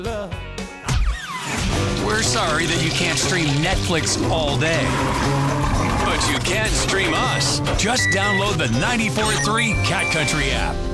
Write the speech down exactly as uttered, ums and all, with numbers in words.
We're sorry that you can't stream Netflix all day, but you can stream us. Just download the ninety-four point three Cat Country app.